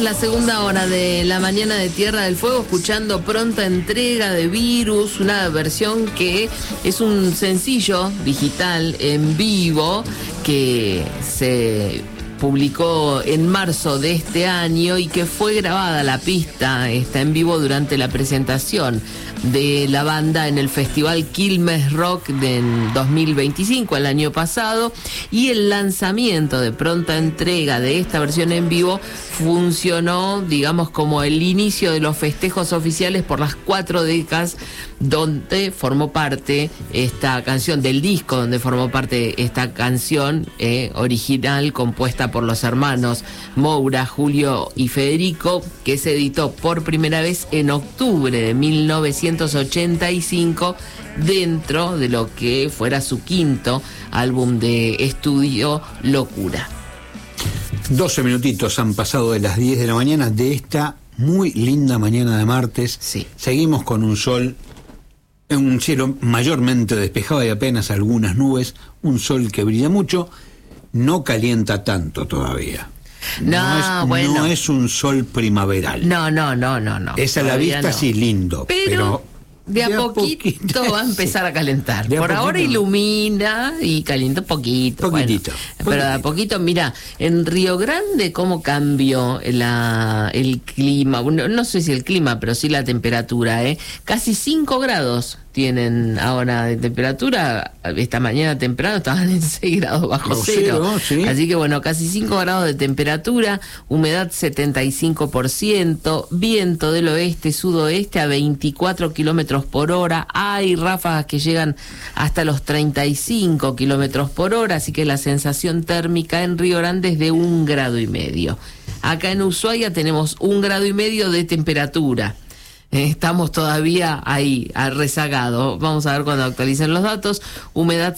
la segunda hora de la mañana de Tierra del Fuego escuchando Pronta Entrega de Virus, una versión que es un sencillo digital en vivo que se publicó en marzo de este año y que fue grabada la pista, está en vivo durante la presentación de la banda en el Festival Quilmes Rock en 2025, el año pasado, y el lanzamiento de Pronta Entrega de esta versión en vivo funcionó, digamos, como el inicio de los festejos oficiales por las 4 décadas donde formó parte esta canción, del disco donde formó parte esta canción original compuesta por los hermanos Moura, Julio y Federico, que se editó por primera vez en octubre de 1985 dentro de lo que fuera su quinto álbum de estudio, Locura. 12 minutitos han pasado de las 10 de la mañana de esta muy linda mañana de martes. Sí. Seguimos con un sol, un cielo mayormente despejado y apenas algunas nubes, un sol que brilla mucho, no calienta tanto todavía. No es un sol primaveral. No. Es a la vista no. Sí lindo, pero de a poquito va a empezar a calentar. Por ahora ilumina y calienta poquitito. Pero de a poquito, mira, en Río Grande cómo cambió el clima, no sé si el clima, pero sí la temperatura, casi 5 grados tienen ahora de temperatura. Esta mañana temprano estaban en 6 grados bajo cero. ¿Sí? Así que bueno, casi 5 grados de temperatura, humedad 75%, viento del oeste-sudoeste a 24 kilómetros por hora. Hay ráfagas que llegan hasta los 35 kilómetros por hora, así que la sensación térmica en Río Grande es de 1,5 grados. Acá en Ushuaia tenemos 1,5 grados de temperatura. Estamos todavía ahí, rezagado. Vamos a ver cuando actualicen los datos. Humedad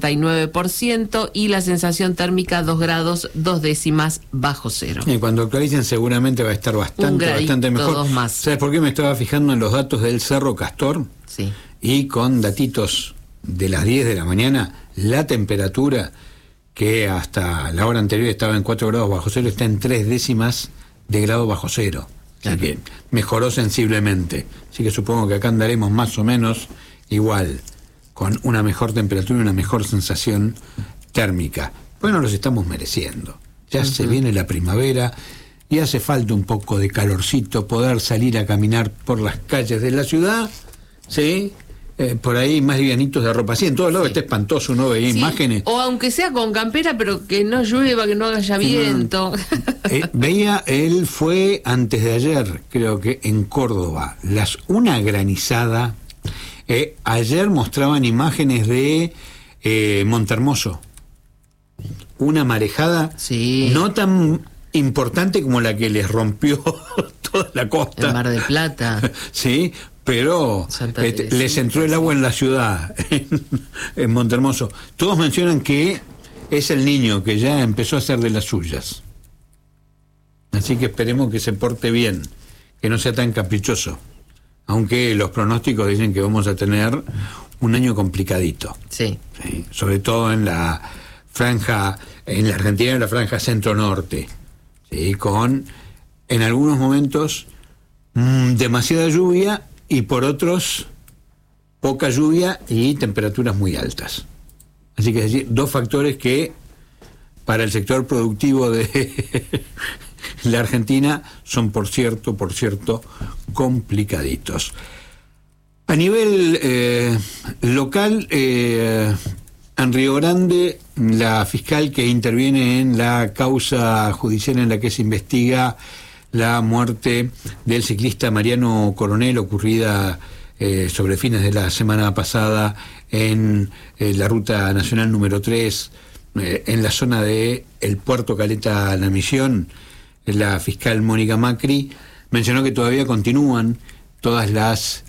69% y la sensación térmica 2 grados 2 décimas bajo cero. Y cuando actualicen seguramente va a estar bastante mejor. Más. ¿Sabes por qué me estaba fijando en los datos del Cerro Castor? Sí. Y con datitos de las 10 de la mañana, la temperatura, que hasta la hora anterior estaba en 4 grados bajo cero, está en 3 décimas de grado bajo cero. Así que mejoró sensiblemente. Así que supongo que acá andaremos más o menos igual, con una mejor temperatura y una mejor sensación térmica. Bueno, los estamos mereciendo. Ya se viene la primavera y hace falta un poco de calorcito, poder salir a caminar por las calles de la ciudad, ¿sí? Por ahí más livianitos de ropa. Sí, en todos lados está espantoso, uno ve imágenes. O aunque sea con campera, pero que no llueva, que no haya viento. Veía, él fue antes de ayer, creo que en Córdoba, una granizada. Ayer mostraban imágenes de Montermoso. Una marejada no tan importante como la que les rompió toda la costa. El Mar del Plata. Sí, pero les entró el agua en la ciudad, en Montermoso. Todos mencionan que es el Niño que ya empezó a hacer de las suyas. Así que esperemos que se porte bien, que no sea tan caprichoso. Aunque los pronósticos dicen que vamos a tener un año complicadito. Sí. Sobre todo en la franja, en la Argentina, en la franja centro-norte. ¿Sí? Con, en algunos momentos, demasiada lluvia y por otros poca lluvia y temperaturas muy altas. Así que es decir, 2 factores que para el sector productivo de la Argentina son por cierto complicaditos. A nivel local, en Río Grande, la fiscal que interviene en la causa judicial en la que se investiga la muerte del ciclista Mariano Coronel, ocurrida sobre fines de la semana pasada en la ruta nacional número 3, en la zona de el Puerto Caleta La Misión. La fiscal Mónica Macri mencionó que todavía continúan todas las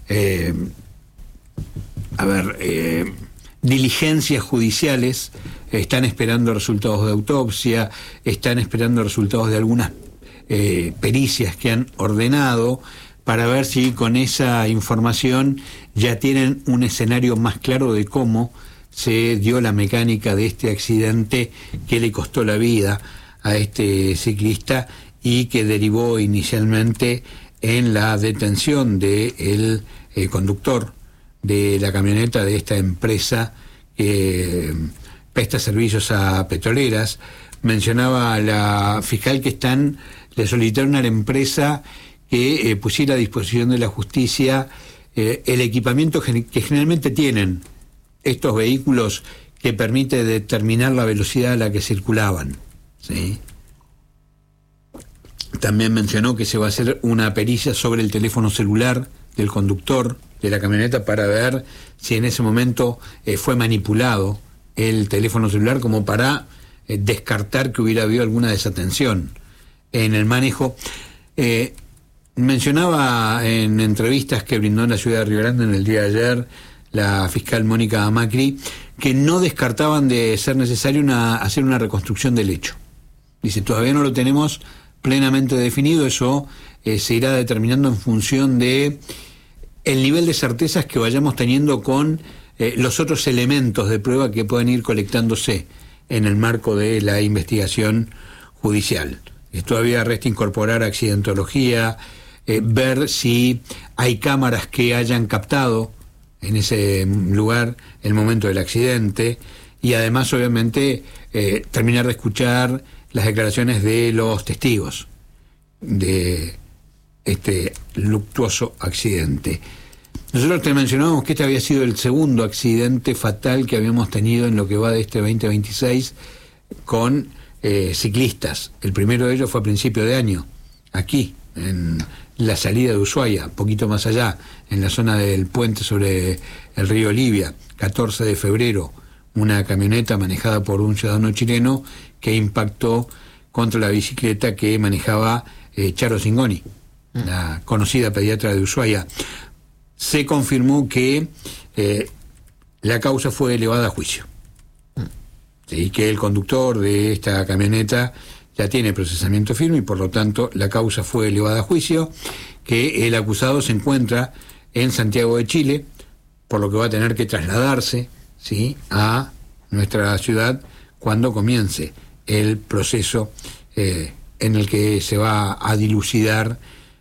diligencias judiciales. Están esperando resultados de autopsia, están esperando resultados de algunas pericias que han ordenado, para ver si con esa información ya tienen un escenario más claro de cómo se dio la mecánica de este accidente que le costó la vida a este ciclista y que derivó inicialmente en la detención del conductor de la camioneta de esta empresa que presta servicios a petroleras. Mencionaba la fiscal que le solicitaron a la empresa que pusiera a disposición de la justicia el equipamiento que generalmente tienen estos vehículos que permite determinar la velocidad a la que circulaban, ¿sí? También mencionó que se va a hacer una pericia sobre el teléfono celular del conductor de la camioneta para ver si en ese momento fue manipulado el teléfono celular, como para descartar que hubiera habido alguna desatención en el manejo. Mencionaba en entrevistas que brindó en la ciudad de Río Grande en el día de ayer la fiscal Mónica Macri, que no descartaban de ser necesario hacer una reconstrucción del hecho. Dice, todavía no lo tenemos plenamente definido, eso se irá determinando en función de el nivel de certezas que vayamos teniendo con los otros elementos de prueba que pueden ir colectándose en el marco de la investigación judicial. Todavía resta incorporar accidentología, ver si hay cámaras que hayan captado en ese lugar el momento del accidente, y además obviamente terminar de escuchar las declaraciones de los testigos de este luctuoso accidente. Nosotros te mencionábamos que este había sido el segundo accidente fatal que habíamos tenido en lo que va de este 2026 con ciclistas. El primero de ellos fue a principio de año, aquí, en la salida de Ushuaia, poquito más allá, en la zona del puente sobre el río Libia, 14 de febrero, una camioneta manejada por un ciudadano chileno que impactó contra la bicicleta que manejaba Charo Zingoni, la conocida pediatra de Ushuaia. Se confirmó que la causa fue elevada a juicio, y que el conductor de esta camioneta ya tiene procesamiento firme y por lo tanto la causa fue elevada a juicio, que el acusado se encuentra en Santiago de Chile, por lo que va a tener que trasladarse, ¿sí?, a nuestra ciudad cuando comience el proceso en el que se va a dilucidar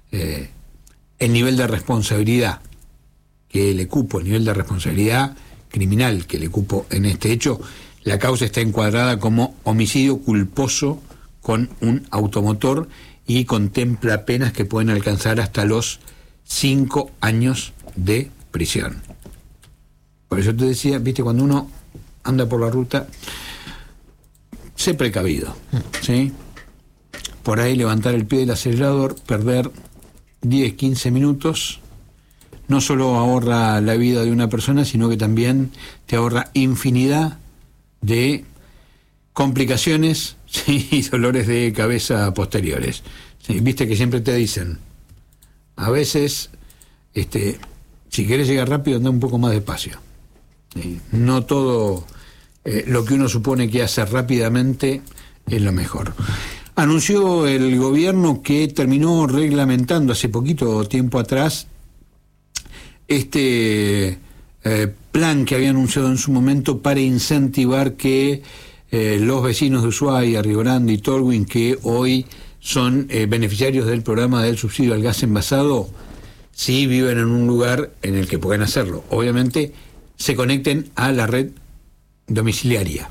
el nivel de responsabilidad que le cupo, el nivel de responsabilidad criminal que le cupo en este hecho. La causa está encuadrada como homicidio culposo con un automotor y contempla penas que pueden alcanzar hasta los 5 años de prisión. Por eso te decía, viste, cuando uno anda por la ruta, sé precavido, ¿sí? Por ahí levantar el pie del acelerador, perder 10, 15 minutos, no solo ahorra la vida de una persona, sino que también te ahorra infinidad de complicaciones, ¿sí?, y dolores de cabeza posteriores. ¿Sí? Viste que siempre te dicen, a veces, si querés llegar rápido, anda un poco más despacio. ¿Sí? No todo lo que uno supone que hace rápidamente es lo mejor. Anunció el gobierno que terminó reglamentando hace poquito tiempo atrás este plan que había anunciado en su momento para incentivar que los vecinos de Ushuaia, Río Grande y Tolwyn, que hoy son beneficiarios del programa del subsidio al gas envasado, si viven en un lugar en el que pueden hacerlo, obviamente se conecten a la red domiciliaria.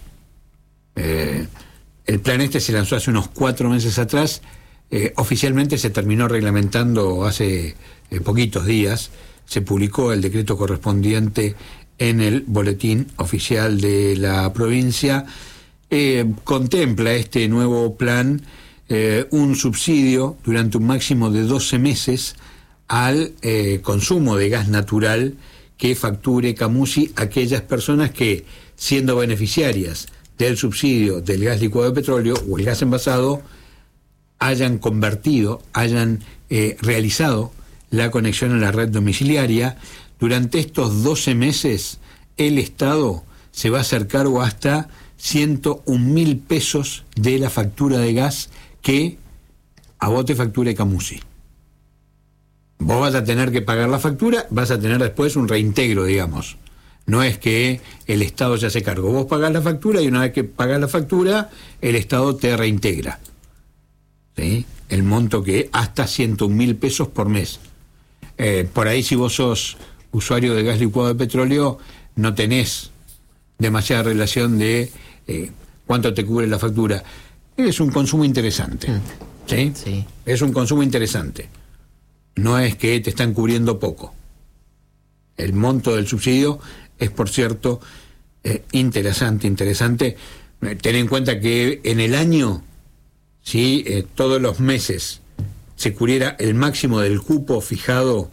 El plan se lanzó hace unos 4 meses atrás, oficialmente se terminó reglamentando hace poquitos días, se publicó el decreto correspondiente en el boletín oficial de la provincia. Contempla este nuevo plan un subsidio durante un máximo de 12 meses al consumo de gas natural que facture Camusi aquellas personas que, siendo beneficiarias del subsidio del gas licuado de petróleo o el gas envasado, hayan convertido, hayan realizado la conexión a la red domiciliaria. Durante estos 12 meses el Estado se va a hacer cargo hasta 101.000 pesos de la factura de gas que a vos te facture Camusi. Vos vas a tener que pagar la factura, vas a tener después un reintegro, digamos. No es que el Estado se hace cargo. Vos pagás la factura y una vez que pagás la factura, el Estado te reintegra. ¿Sí? el monto que hasta 101.000 pesos por mes. Por ahí, si vos sos usuario de gas licuado de petróleo, no tenés demasiada relación de cuánto te cubre la factura. Es un consumo interesante. ¿Sí? Sí. Es un consumo interesante. No es que te están cubriendo poco. El monto del subsidio es, por cierto, interesante. Ten en cuenta que en el año, si todos los meses se cubriera el máximo del cupo fijado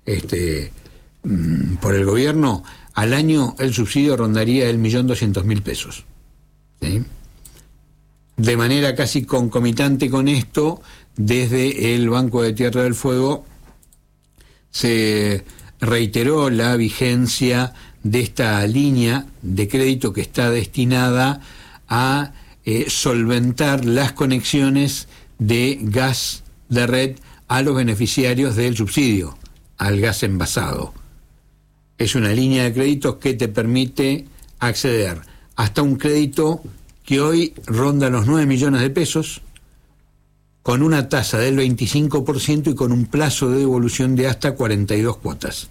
por el gobierno, al año el subsidio rondaría el 1.200.000 pesos. ¿Sí? De manera casi concomitante con esto, desde el Banco de Tierra del Fuego se reiteró la vigencia de esta línea de crédito que está destinada a solventar las conexiones de gas de red a los beneficiarios del subsidio al gas envasado. Es una línea de créditos que te permite acceder hasta un crédito que hoy ronda los 9 millones de pesos, con una tasa del 25% y con un plazo de devolución de hasta 42 cuotas.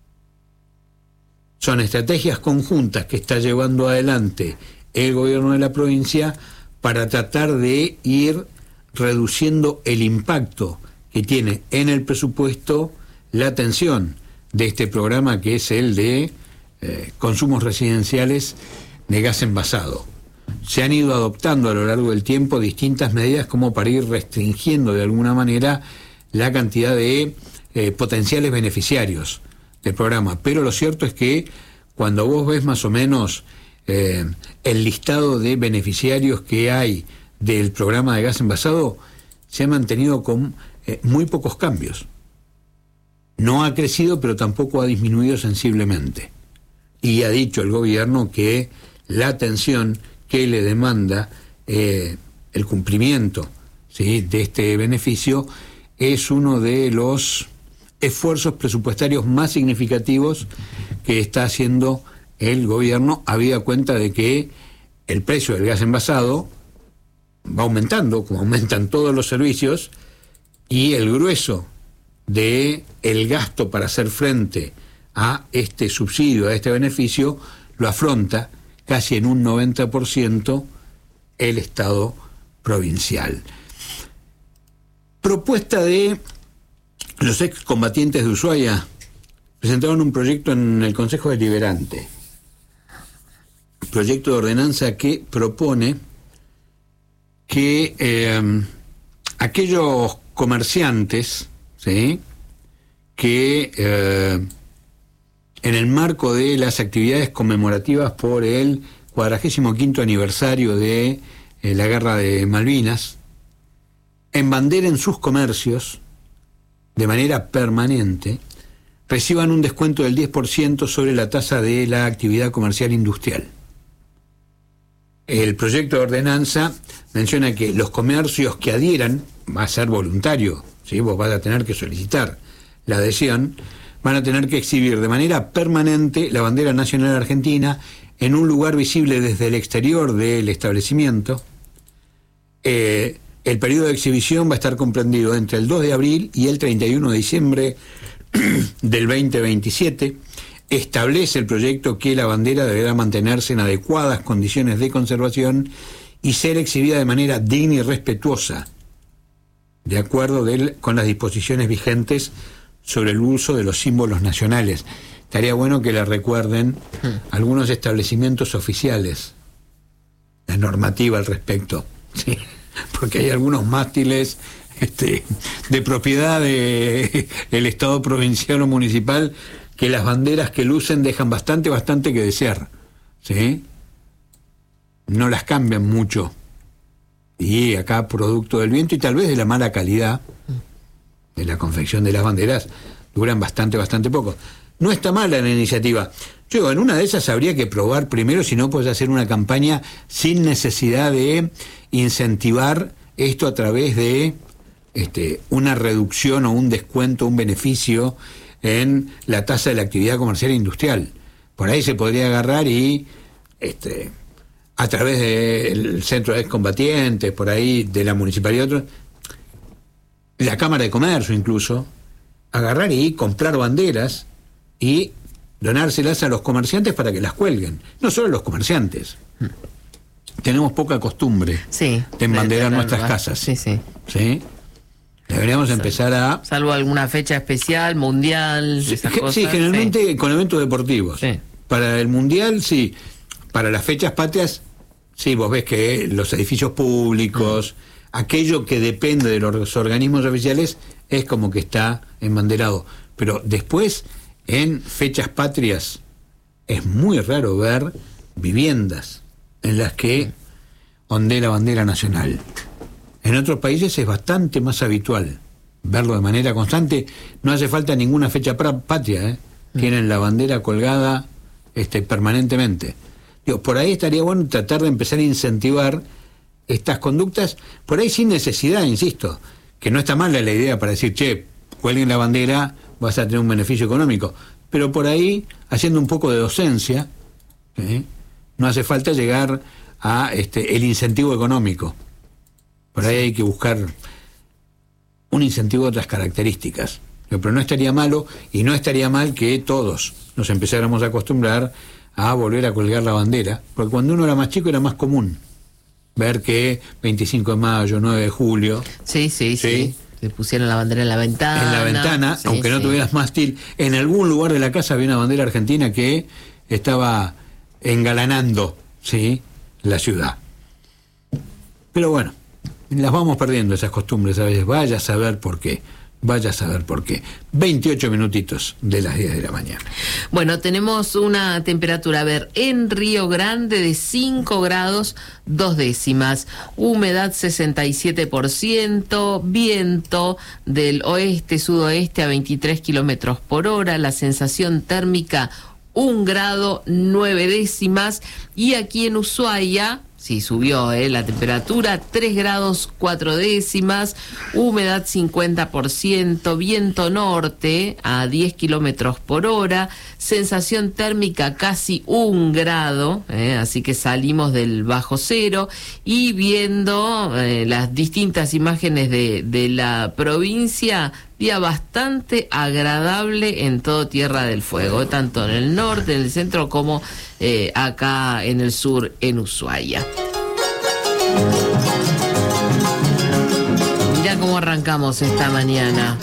Son estrategias conjuntas que está llevando adelante el gobierno de la provincia para tratar de ir reduciendo el impacto que tiene en el presupuesto la atención de este programa, que es el de consumos residenciales de gas envasado. Se han ido adoptando a lo largo del tiempo distintas medidas como para ir restringiendo de alguna manera la cantidad de potenciales beneficiarios del programa, pero lo cierto es que cuando vos ves más o menos el listado de beneficiarios que hay del programa de gas envasado, se ha mantenido con muy pocos cambios. No ha crecido, pero tampoco ha disminuido sensiblemente. Y ha dicho el gobierno que la atención que le demanda el cumplimiento, ¿sí?, de este beneficio es uno de los esfuerzos presupuestarios más significativos que está haciendo el gobierno, habida cuenta de que el precio del gas envasado va aumentando, como aumentan todos los servicios, y el grueso de el gasto para hacer frente a este subsidio, a este beneficio, lo afronta casi en un 90% el Estado provincial. Propuesta de los excombatientes de Ushuaia. Presentaron un proyecto en el Consejo Deliberante, proyecto de ordenanza que propone que aquellos comerciantes, ¿sí?, que en el marco de las actividades conmemorativas por el 45º aniversario de la Guerra de Malvinas, embanderen sus comercios de manera permanente, reciban un descuento del 10% sobre la tasa de la actividad comercial industrial. El proyecto de ordenanza menciona que los comercios que adhieran, va a ser voluntario, ¿sí?, vos vas a tener que solicitar la adhesión, van a tener que exhibir de manera permanente la bandera nacional argentina en un lugar visible desde el exterior del establecimiento. El periodo de exhibición va a estar comprendido entre el 2 de abril y el 31 de diciembre del 2027. Establece el proyecto que la bandera deberá mantenerse en adecuadas condiciones de conservación y ser exhibida de manera digna y respetuosa, de acuerdo con las disposiciones vigentes sobre el uso de los símbolos nacionales. Estaría bueno que le recuerden algunos establecimientos oficiales la normativa al respecto, ¿sí?, porque hay algunos mástiles de propiedad del Estado provincial o municipal que las banderas que lucen dejan bastante que desear, ¿sí? No las cambian mucho, y acá, producto del viento y tal vez de la mala calidad de la confección de las banderas, duran bastante poco. No está mala la iniciativa. Yo, en una de esas habría que probar primero, si no, pues hacer una campaña sin necesidad de incentivar esto a través de una reducción o un descuento, un beneficio en la tasa de la actividad comercial e industrial. Por ahí se podría agarrar y a través del centro de excombatientes, por ahí de la municipalidad, otros, la Cámara de Comercio incluso, agarrar y comprar banderas y donárselas a los comerciantes para que las cuelguen. No solo los comerciantes. Tenemos poca costumbre de embanderar nuestras casas. ¿Sí? Deberíamos empezar a... Salvo alguna fecha especial, mundial, esas cosas. Sí, generalmente con eventos deportivos. Sí. Para el mundial, sí. Para las fechas patrias, sí, vos ves que los edificios públicos, aquello que depende de los organismos oficiales, es como que está embanderado. Pero después, en fechas patrias, es muy raro ver viviendas en las que ondea la bandera nacional. En otros países es bastante más habitual verlo de manera constante. No hace falta ninguna fecha patria, tienen la bandera colgada permanentemente. Digo, por ahí estaría bueno tratar de empezar a incentivar estas conductas, por ahí sin necesidad, insisto, que no está mala la idea para decir, che, cuelguen la bandera, vas a tener un beneficio económico, pero por ahí, haciendo un poco de docencia, no hace falta llegar a el incentivo económico. Por ahí hay que buscar un incentivo de otras características. Pero no estaría malo, y no estaría mal que todos nos empezáramos a acostumbrar a volver a colgar la bandera, porque cuando uno era más chico era más común ver que 25 de mayo, 9 de julio... Sí. Le pusieron la bandera en la ventana. En la ventana, aunque no tuvieras mástil, en algún lugar de la casa había una bandera argentina que estaba engalanando, la ciudad. Pero bueno, las vamos perdiendo esas costumbres a veces. Vaya a saber por qué. 28 minutitos de las 10 de la mañana. Bueno, tenemos una temperatura, en Río Grande de 5 grados 2 décimas, humedad 67%, viento del oeste-sudoeste a 23 kilómetros por hora, la sensación térmica 1 grado 9 décimas, y aquí en Ushuaia, sí, subió la temperatura, 3 grados 4 décimas, humedad 50%, viento norte a 10 kilómetros por hora, sensación térmica casi 1 grado, así que salimos del bajo cero, y viendo las distintas imágenes de la provincia, día bastante agradable en todo Tierra del Fuego, tanto en el norte, en el centro, como acá en el sur, en Ushuaia. Mirá cómo arrancamos esta mañana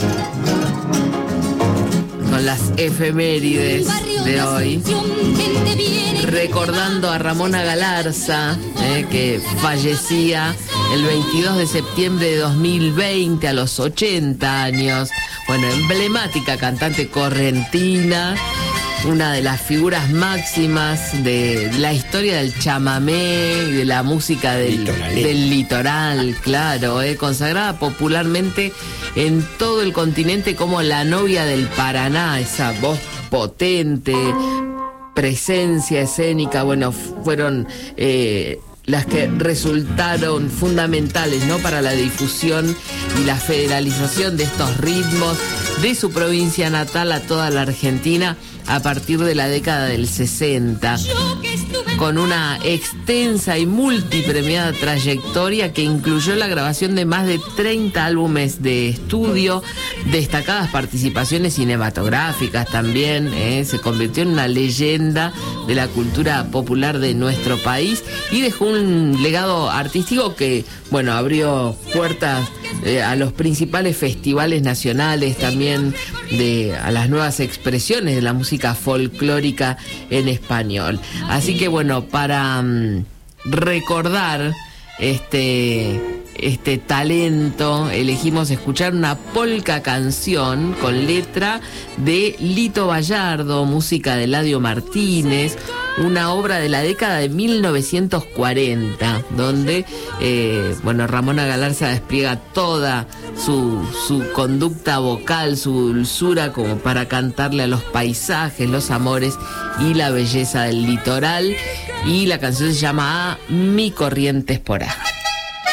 con las efemérides de hoy, recordando a Ramona Galarza, que fallecía el 22 de septiembre de 2020 a los 80 años. Bueno, emblemática cantante correntina, una de las figuras máximas de la historia del chamamé y de la música del litoral, claro, consagrada popularmente en todo el continente como la novia del Paraná, esa voz potente, presencia escénica, bueno, fueron las que resultaron fundamentales, ¿no?, para la difusión y la federalización de estos ritmos de su provincia natal a toda la Argentina a partir de la década del 60, con una extensa y multipremiada trayectoria que incluyó la grabación de más de 30 álbumes de estudio, destacadas participaciones cinematográficas también, se convirtió en una leyenda de la cultura popular de nuestro país y dejó un legado artístico que, bueno, abrió puertas a los principales festivales nacionales, también a las nuevas expresiones de la música folclórica en español. Así que bueno, para recordar este talento, elegimos escuchar una polka canción con letra de Lito Vallardo, música de Eladio Martínez, una obra de la década de 1940, donde Ramona Galarza despliega toda su conducta vocal, su dulzura, como para cantarle a los paisajes, los amores y la belleza del litoral, y la canción se llama Mi Corrientes por A.